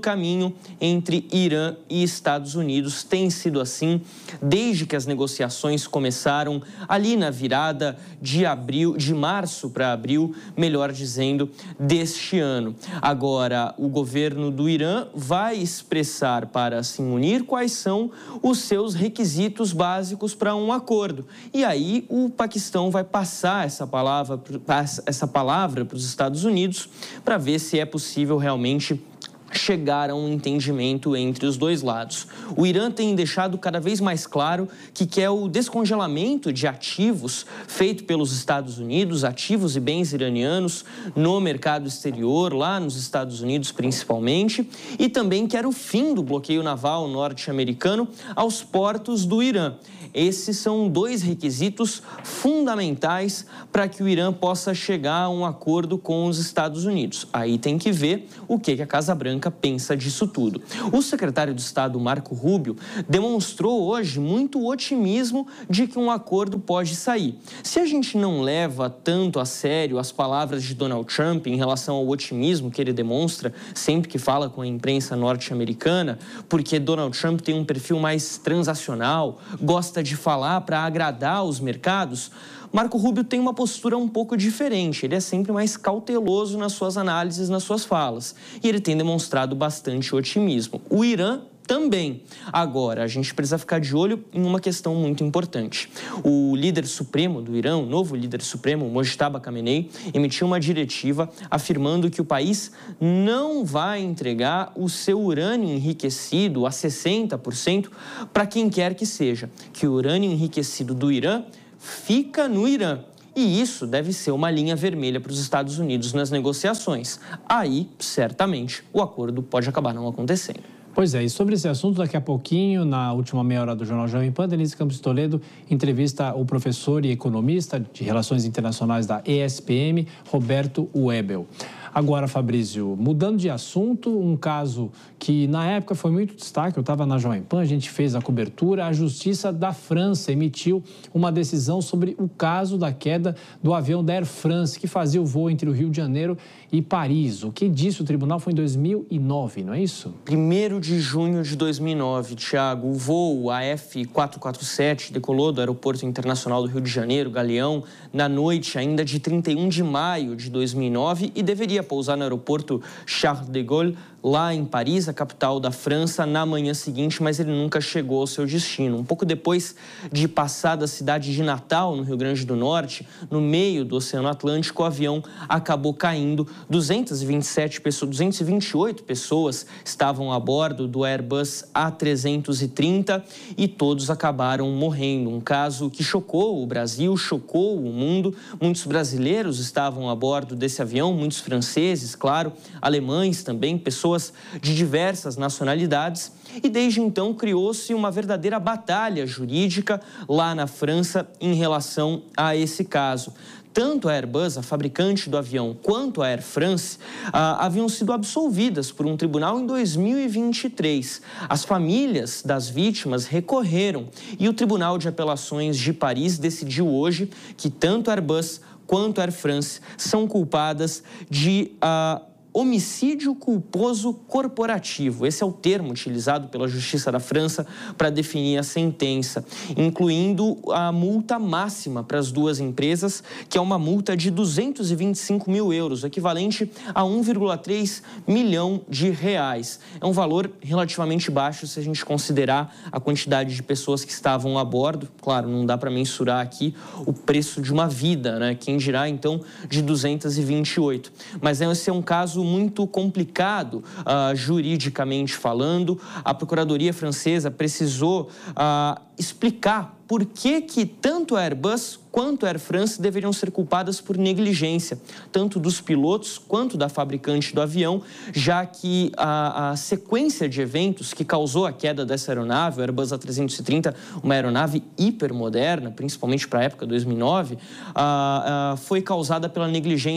caminho entre Irã e Estados Unidos. Tem sido assim desde que as negociações começaram ali na virada de abril, de março para abril, melhor dizendo, deste ano. Agora, o governo do Irã vai expressar para se unir quais são os seus requisitos básicos para um acordo. E aí o Paquistão vai passar essa palavra, essa palavra para os Estados Unidos para ver se é possível realmente chegar a um entendimento entre os dois lados. O Irã tem deixado cada vez mais claro que quer o descongelamento de ativos feito pelos Estados Unidos, ativos e bens iranianos no mercado exterior, lá nos Estados Unidos principalmente, e também quer o fim do bloqueio naval norte-americano aos portos do Irã. Esses são dois requisitos fundamentais para que o Irã possa chegar a um acordo com os Estados Unidos. Aí tem que ver o que a Casa Branca pensa disso tudo. O secretário de Estado, Marco Rubio, demonstrou hoje muito otimismo de que um acordo pode sair. Se a gente não leva tanto a sério as palavras de Donald Trump em relação ao otimismo que ele demonstra sempre que fala com a imprensa norte-americana, porque Donald Trump tem um perfil mais transacional, gosta de falar para agradar os mercados, Marco Rubio tem uma postura um pouco diferente. Ele é sempre mais cauteloso nas suas análises, nas suas falas. E ele tem demonstrado bastante otimismo. O Irã também. Agora, a gente precisa ficar de olho em uma questão muito importante. O líder supremo do Irã, o novo líder supremo, Mojtaba Khamenei, emitiu uma diretiva afirmando que o país não vai entregar o seu urânio enriquecido a sessenta por cento para quem quer que seja. Que o urânio enriquecido do Irã fica no Irã. E isso deve ser uma linha vermelha para os Estados Unidos nas negociações. Aí, certamente, o acordo pode acabar não acontecendo. Pois é, e sobre esse assunto, daqui a pouquinho, na última meia hora do Jornal Jovem Pan, Denise Campos Toledo entrevista o professor e economista de Relações Internacionais da E S P M, Roberto Webel. Agora, Fabrício, mudando de assunto, um caso que na época foi muito destaque, eu estava na Jovem Pan, a gente fez a cobertura, a Justiça da França emitiu uma decisão sobre o caso da queda do avião da Air France, que fazia o voo entre o Rio de Janeiro e Paris. O que disse o tribunal foi em dois mil e nove, não é isso? primeiro de junho de dois mil e nove, Tiago, o voo A F quatrocentos e quarenta e sete decolou do Aeroporto Internacional do Rio de Janeiro, Galeão, na noite ainda de trinta e um de maio de dois mil e nove e deveria pousar no aeroporto Charles de Gaulle, lá em Paris, a capital da França, na manhã seguinte, mas ele nunca chegou ao seu destino. Um pouco depois de passar da cidade de Natal, no Rio Grande do Norte, no meio do Oceano Atlântico, o avião acabou caindo. duzentas e vinte e sete pessoas, duzentas e vinte e oito pessoas estavam a bordo do Airbus A trezentos e trinta e todos acabaram morrendo. Um caso que chocou o Brasil, chocou o mundo. Muitos brasileiros estavam a bordo desse avião, muitos franceses, claro, alemães também, pessoas de diversas nacionalidades, e desde então criou-se uma verdadeira batalha jurídica lá na França em relação a esse caso. Tanto a Airbus, a fabricante do avião, quanto a Air France ah, haviam sido absolvidas por um tribunal em dois mil e vinte e três. As famílias das vítimas recorreram e o Tribunal de Apelações de Paris decidiu hoje que tanto a Airbus quanto a Air France são culpadas de Ah, homicídio culposo corporativo. Esse é o termo utilizado pela Justiça da França para definir a sentença, incluindo a multa máxima para as duas empresas, que é uma multa de duzentos e vinte e cinco mil euros, equivalente a um vírgula três milhão de reais. É um valor relativamente baixo se a gente considerar a quantidade de pessoas que estavam a bordo. Claro, não dá para mensurar aqui o preço de uma vida, né? Quem dirá, então, de duzentas e vinte e oito. Mas esse é um caso muito complicado, uh, juridicamente falando. A Procuradoria Francesa precisou uh, explicar por que que tanto a Airbus quanto a Air France deveriam ser culpadas por negligência, tanto dos pilotos quanto da fabricante do avião, já que a, a sequência de eventos que causou a queda dessa aeronave, o Airbus A trezentos e trinta, uma aeronave hipermoderna, principalmente para a época, dois mil e nove, uh, uh, foi causada pela negligência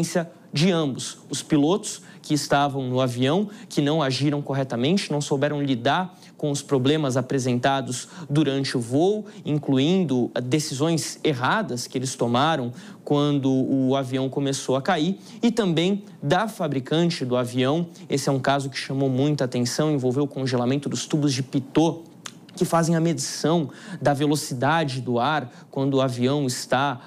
de ambos, os pilotos que estavam no avião, que não agiram corretamente, não souberam lidar com os problemas apresentados durante o voo, incluindo decisões erradas que eles tomaram quando o avião começou a cair, e também da fabricante do avião. Esse é um caso que chamou muita atenção, envolveu o congelamento dos tubos de pitot, que fazem a medição da velocidade do ar quando o avião está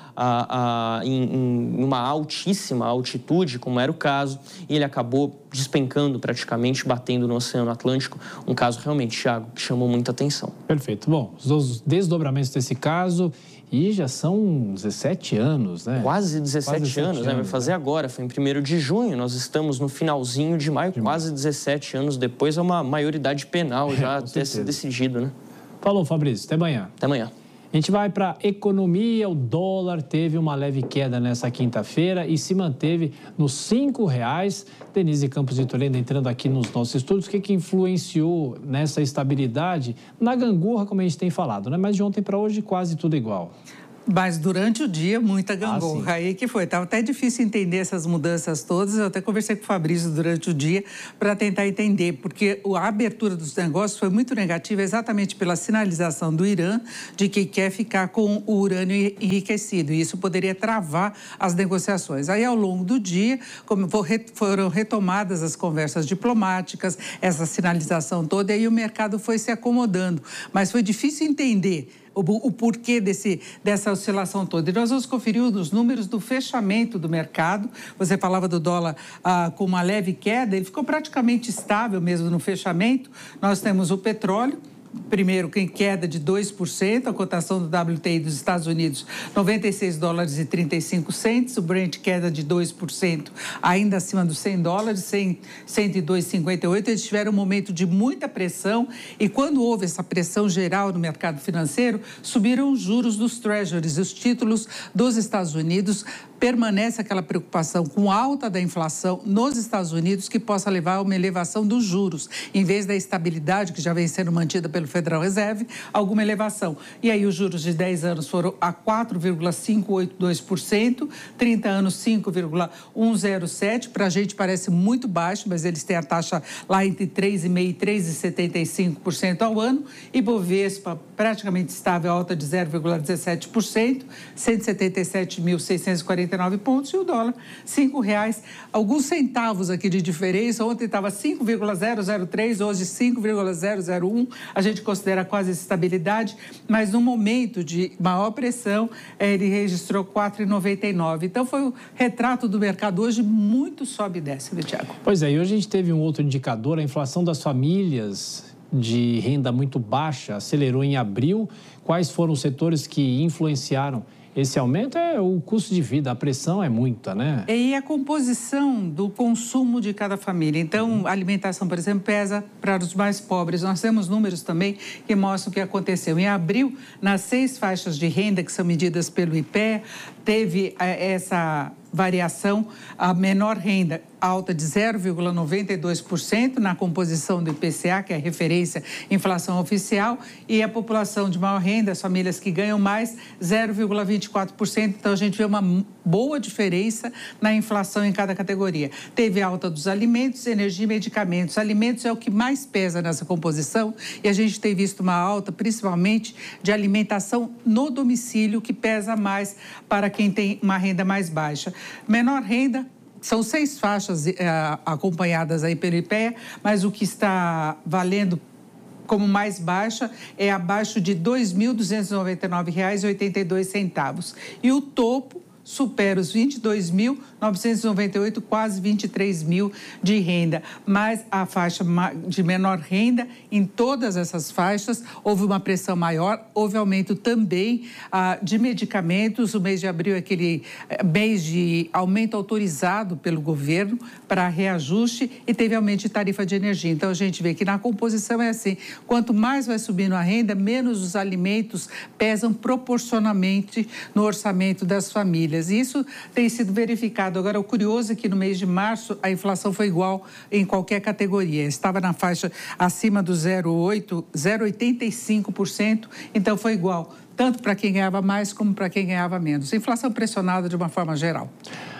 a, a, em, em uma altíssima altitude, como era o caso, e ele acabou despencando praticamente, batendo no Oceano Atlântico. Um caso realmente, Thiago, que chamou muita atenção. Perfeito. Bom, os desdobramentos desse caso, e já são dezessete anos, né? Quase dezessete, quase dezessete anos, anos, né? Vai fazer né? agora, foi em primeiro de junho, nós estamos no finalzinho de maio, de quase dezessete anos depois, é uma maioridade penal já é, ter se decidido, né? Falou, Fabrício. Até amanhã. Até amanhã. A gente vai para a economia. O dólar teve uma leve queda nessa quinta-feira e se manteve nos cinco reais. Denise Campos de Toledo entrando aqui nos nossos estudos. O que, que influenciou nessa estabilidade? Na gangorra, como a gente tem falado, né? Mas de ontem para hoje, quase tudo igual. Mas durante o dia, muita gangorra. Ah, aí que foi. Estava até difícil entender essas mudanças todas. Eu até conversei com o Fabrício durante o dia para tentar entender, porque a abertura dos negócios foi muito negativa exatamente pela sinalização do Irã de que quer ficar com o urânio enriquecido. E isso poderia travar as negociações. Aí, ao longo do dia, como foram retomadas as conversas diplomáticas, essa sinalização toda, e aí o mercado foi se acomodando. Mas foi difícil entender O, o porquê desse, dessa oscilação toda. E nós vamos conferir os números do fechamento do mercado. Você falava do dólar ah, com uma leve queda, ele ficou praticamente estável mesmo no fechamento. Nós temos o petróleo, primeiro, em queda de dois por cento, a cotação do W T I dos Estados Unidos, noventa e seis dólares e trinta e cinco centos, o Brent queda de dois por cento, ainda acima dos cem dólares, cento e dois vírgula cinquenta e oito. Eles tiveram um momento de muita pressão e quando houve essa pressão geral no mercado financeiro, subiram os juros dos treasuries, os títulos dos Estados Unidos. Permanece aquela preocupação com a alta da inflação nos Estados Unidos que possa levar a uma elevação dos juros, em vez da estabilidade que já vem sendo mantida pelo Federal Reserve, alguma elevação. E aí os juros de dez anos foram a quatro vírgula quinhentos e oitenta e dois por cento, trinta anos cinco vírgula cento e sete por cento, para a gente parece muito baixo, mas eles têm a taxa lá entre três vírgula cinco por cento e três vírgula setenta e cinco por cento ao ano, e Bovespa praticamente estável, alta de zero vírgula dezessete por cento, cento e setenta e sete mil seiscentos e quarenta e nove pontos, e o dólar, cinco reais, alguns centavos aqui de diferença. Ontem estava cinco vírgula zero zero três, hoje cinco vírgula zero zero um, a gente considera quase estabilidade, mas no momento de maior pressão, ele registrou quatro vírgula noventa e nove. Então, foi o retrato do mercado hoje, muito sobe e desce, né, Tiago? Pois é, e hoje a gente teve um outro indicador, a inflação das famílias de renda muito baixa acelerou em abril. Quais foram os setores que influenciaram esse aumento? É o custo de vida, a pressão é muita, né? E a composição do consumo de cada família. Então, a alimentação, por exemplo, pesa para os mais pobres. Nós temos números também que mostram o que aconteceu. Em abril, nas seis faixas de renda que são medidas pelo I P E A, teve essa variação, a menor renda alta de zero vírgula noventa e dois por cento na composição do I P C A, que é a referência inflação oficial, e a população de maior renda, as famílias que ganham mais, zero vírgula vinte e quatro por cento. Então, a gente vê uma boa diferença na inflação em cada categoria. Teve alta dos alimentos, energia e medicamentos. Alimentos é o que mais pesa nessa composição e a gente tem visto uma alta, principalmente, de alimentação no domicílio, que pesa mais para quem tem uma renda mais baixa. Menor renda, são seis faixas eh, acompanhadas aí pelo I P E A, mas o que está valendo como mais baixa é abaixo de dois mil duzentos e noventa e nove reais e oitenta e dois centavos. E o topo supera os vinte e dois mil novecentos e noventa e oito, quase vinte e três mil de renda. Mas a faixa de menor renda, em todas essas faixas, houve uma pressão maior, houve aumento também ah, de medicamentos. O mês de abril é aquele mês de aumento autorizado pelo governo para reajuste e teve aumento de tarifa de energia. Então, a gente vê que na composição é assim, quanto mais vai subindo a renda, menos os alimentos pesam proporcionalmente no orçamento das famílias. E isso tem sido verificado. Agora, o curioso é que no mês de março a inflação foi igual em qualquer categoria. Estava na faixa acima do zero vírgula oito, zero vírgula oitenta e cinco por cento, então foi igual, tanto para quem ganhava mais como para quem ganhava menos. Inflação pressionada de uma forma geral.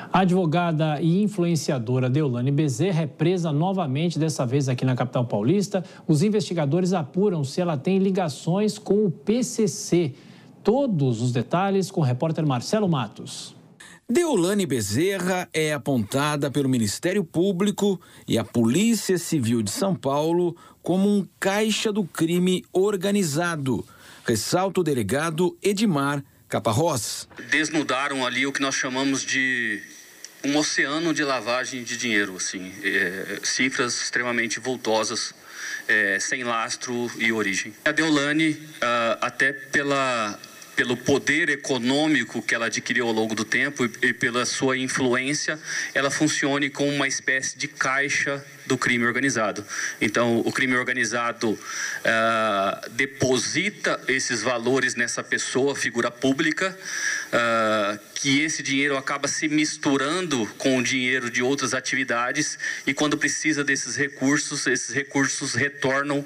A advogada e influenciadora Deolane Bezerra é presa novamente, dessa vez aqui na capital paulista. Os investigadores apuram se ela tem ligações com o P C C. Todos os detalhes com o repórter Marcelo Matos. Deolane Bezerra é apontada pelo Ministério Público e a Polícia Civil de São Paulo como um caixa do crime organizado, ressalta o delegado Edmar Caparrós. Desnudaram ali o que nós chamamos de um oceano de lavagem de dinheiro, assim, é, cifras extremamente vultosas, é, sem lastro e origem. A Deolane, ah, até pela... pelo poder econômico que ela adquiriu ao longo do tempo e, e pela sua influência, ela funcione como uma espécie de caixa do crime organizado. Então, o crime organizado uh, deposita esses valores nessa pessoa, figura pública, uh, que esse dinheiro acaba se misturando com o dinheiro de outras atividades e quando precisa desses recursos, esses recursos retornam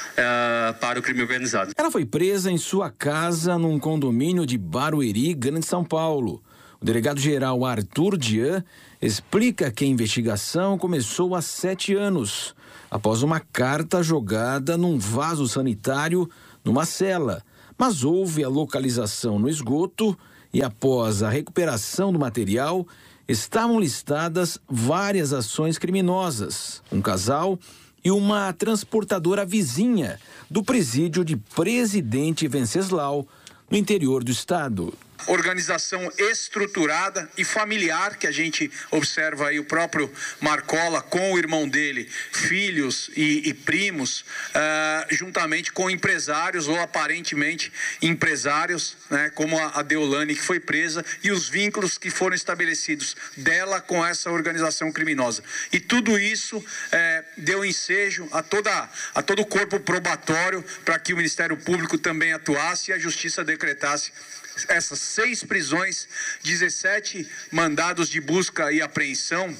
Uh, para o crime organizado. Ela foi presa em sua casa num condomínio de Barueri, Grande São Paulo. O delegado-geral Arthur Dian explica que a investigação começou há sete anos, após uma carta jogada num vaso sanitário numa cela. Mas houve a localização no esgoto e, após a recuperação do material, estavam listadas várias ações criminosas. Um casal e uma transportadora vizinha do presídio de Presidente Venceslau, no interior do estado. Organização estruturada e familiar, que a gente observa aí o próprio Marcola com o irmão dele, filhos e, e primos, uh, juntamente com empresários ou aparentemente empresários, né, como a, a Deolane, que foi presa, e os vínculos que foram estabelecidos dela com essa organização criminosa. E tudo isso eh, deu ensejo a, toda, a todo o corpo probatório para que o Ministério Público também atuasse e a Justiça decretasse essas seis prisões, dezessete mandados de busca e apreensão,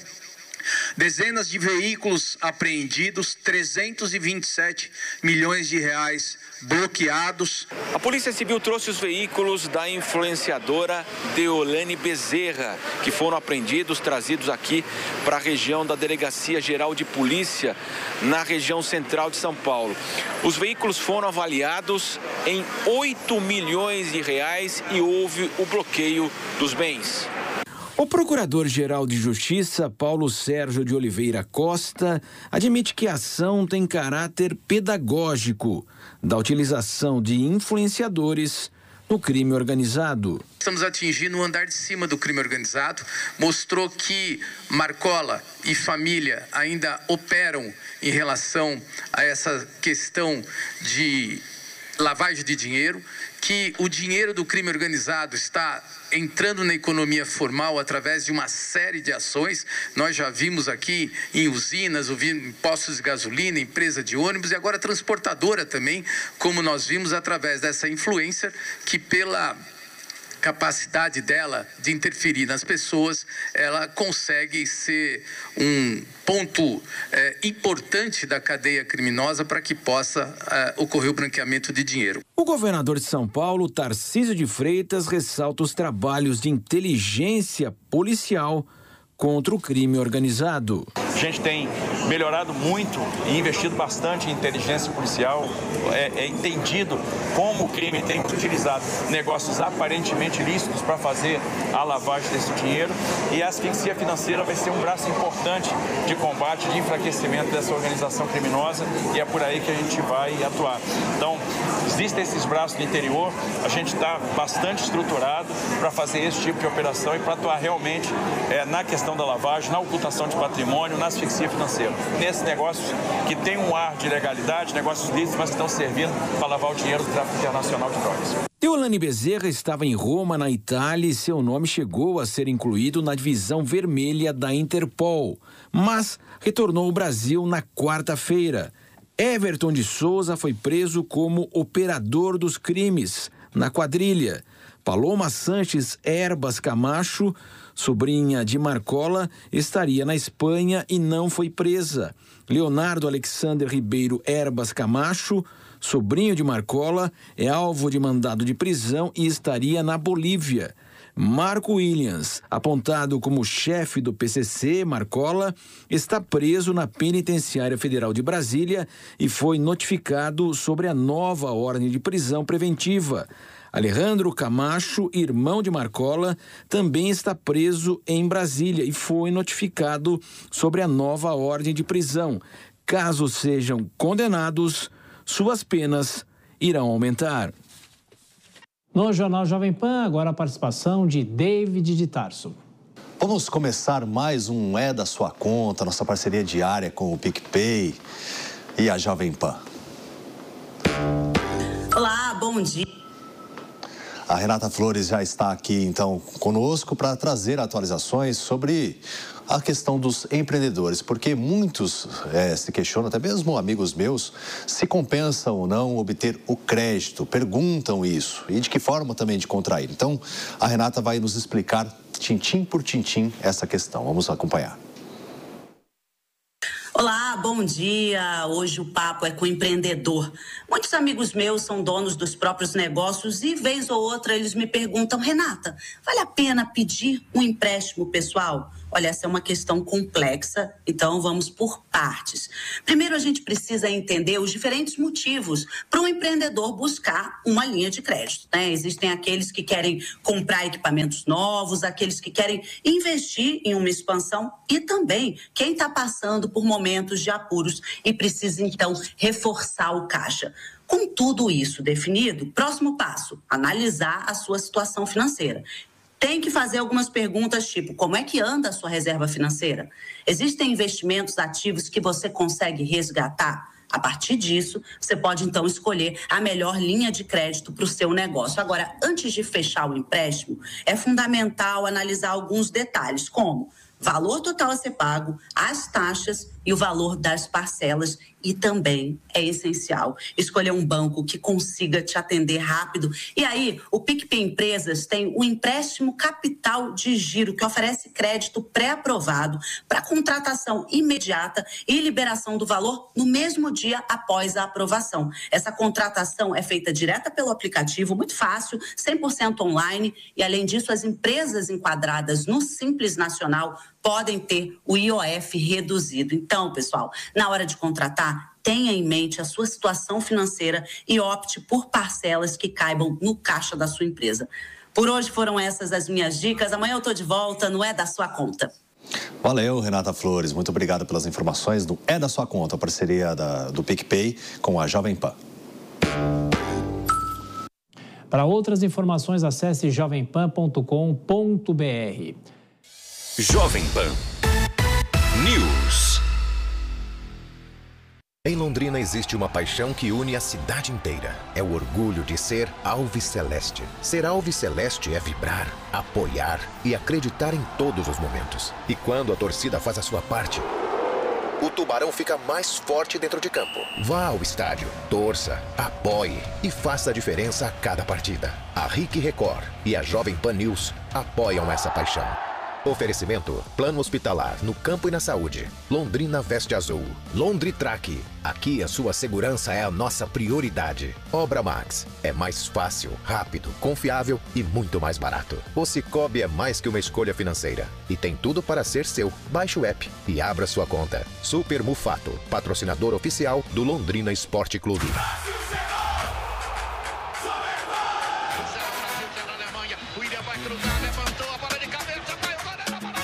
dezenas de veículos apreendidos, trezentos e vinte e sete milhões de reais bloqueados. A Polícia Civil trouxe os veículos da influenciadora Deolane Bezerra, que foram apreendidos, trazidos aqui para a região da Delegacia Geral de Polícia, na região central de São Paulo. Os veículos foram avaliados em oito milhões de reais e houve o bloqueio dos bens. O Procurador-Geral de Justiça, Paulo Sérgio de Oliveira Costa, admite que a ação tem caráter pedagógico da utilização de influenciadores no crime organizado. Estamos atingindo o andar de cima do crime organizado. Mostrou que Marcola e família ainda operam em relação a essa questão de lavagem de dinheiro, que o dinheiro do crime organizado está entrando na economia formal através de uma série de ações. Nós já vimos aqui em usinas, em postos de gasolina, empresa de ônibus e agora transportadora também, como nós vimos através dessa influencer que pela capacidade dela de interferir nas pessoas, ela consegue ser um ponto é, importante da cadeia criminosa para que possa é, ocorrer o branqueamento de dinheiro. O governador de São Paulo, Tarcísio de Freitas, ressalta os trabalhos de inteligência policial contra o crime organizado. A gente tem melhorado muito e investido bastante em inteligência policial, é, é entendido como o crime tem utilizado negócios aparentemente lícitos para fazer a lavagem desse dinheiro, e a asfixia financeira vai ser um braço importante de combate, de enfraquecimento dessa organização criminosa, e é por aí que a gente vai atuar. Então, existem esses braços no interior, a gente está bastante estruturado para fazer esse tipo de operação e para atuar realmente é, na questão da lavagem, na ocultação de patrimônio, na asfixia financeira. Nesses negócios que tem um ar de legalidade, negócios lícitos, mas que estão servindo para lavar o dinheiro do tráfico internacional de drogas. Deolane Bezerra estava em Roma, na Itália, e seu nome chegou a ser incluído na divisão vermelha da Interpol, mas retornou ao Brasil na quarta-feira. Everton de Souza foi preso como operador dos crimes na quadrilha. Paloma Sanches Herbas Camacho, sobrinha de Marcola, estaria na Espanha e não foi presa. Leonardo Alexander Ribeiro Herbas Camacho, sobrinho de Marcola, é alvo de mandado de prisão e estaria na Bolívia. Marco Williams, apontado como chefe do P C C, Marcola, está preso na Penitenciária Federal de Brasília e foi notificado sobre a nova ordem de prisão preventiva. Alejandro Camacho, irmão de Marcola, também está preso em Brasília e foi notificado sobre a nova ordem de prisão. Caso sejam condenados, suas penas irão aumentar. No Jornal Jovem Pan, agora a participação de David de Tarso. Vamos começar mais um É da Sua Conta, nossa parceria diária com o PicPay e a Jovem Pan. Olá, bom dia. A Renata Flores já está aqui, então, conosco para trazer atualizações sobre a questão dos empreendedores, porque muitos é, se questionam, até mesmo amigos meus, se compensa ou não obter o crédito, perguntam isso e de que forma também de contrair. Então, a Renata vai nos explicar, tintim por tintim, essa questão. Vamos acompanhar. Olá, bom dia. Hoje o papo é com o empreendedor. Muitos amigos meus são donos dos próprios negócios e, vez ou outra, eles me perguntam: Renata, vale a pena pedir um empréstimo pessoal? Olha, essa é uma questão complexa, então vamos por partes. Primeiro, a gente precisa entender os diferentes motivos para um empreendedor buscar uma linha de crédito, né? Existem aqueles que querem comprar equipamentos novos, aqueles que querem investir em uma expansão e também quem está passando por momentos de apuros e precisa, então, reforçar o caixa. Com tudo isso definido, próximo passo, analisar a sua situação financeira. Tem que fazer algumas perguntas, tipo, como é que anda a sua reserva financeira? Existem investimentos ativos que você consegue resgatar? A partir disso, você pode, então, escolher a melhor linha de crédito para o seu negócio. Agora, antes de fechar o empréstimo, é fundamental analisar alguns detalhes, como valor total a ser pago, as taxas e o valor das parcelas. E também é essencial escolher um banco que consiga te atender rápido. E aí, o PicPay Empresas tem o empréstimo capital de giro, que oferece crédito pré-aprovado para contratação imediata e liberação do valor no mesmo dia após a aprovação. Essa contratação é feita direta pelo aplicativo, muito fácil, cem por cento online. E, além disso, as empresas enquadradas no Simples Nacional podem ter o I O F reduzido. Então, pessoal, na hora de contratar, tenha em mente a sua situação financeira e opte por parcelas que caibam no caixa da sua empresa. Por hoje foram essas as minhas dicas. Amanhã eu estou de volta no É da Sua Conta. Valeu, Renata Flores. Muito obrigado pelas informações do É da Sua Conta, a parceria da, do PicPay com a Jovem Pan. Para outras informações, acesse jovem pan ponto com ponto br. Jovem Pan News. Em Londrina existe uma paixão que une a cidade inteira. É o orgulho de ser Alviceleste. Ser Alviceleste é vibrar, apoiar e acreditar em todos os momentos. E quando a torcida faz a sua parte, o Tubarão fica mais forte dentro de campo. Vá ao estádio, torça, apoie e faça a diferença a cada partida. A R I C Record e a Jovem Pan News apoiam essa paixão. Oferecimento: Plano Hospitalar no Campo e na Saúde. Londrina Veste Azul. Londritrack. Aqui a sua segurança é a nossa prioridade. Obra Max. É mais fácil, rápido, confiável e muito mais barato. O Cicobi é mais que uma escolha financeira e tem tudo para ser seu. Baixe o app e abra sua conta. Super Mufato, patrocinador oficial do Londrina Esporte Clube.